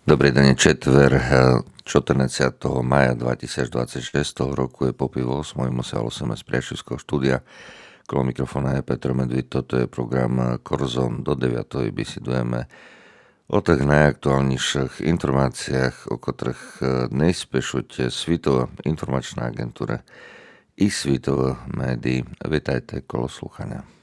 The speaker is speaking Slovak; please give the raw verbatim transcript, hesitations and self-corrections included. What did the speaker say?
Dobrý deň, četver, čtrnásteho maja dvetisícdvadsaťšesť roku je po pivo, mojím sa osem z Priašivského štúdia. Kolo mikrofóna je Petr Medvíd, toto je program Korzon. Do deviatej besedujeme o tých najaktuálnejších informáciách, o ktorých dnes píšete Svetová informačná agentúra i Svetová médií. Vítajte, kolo slúchania.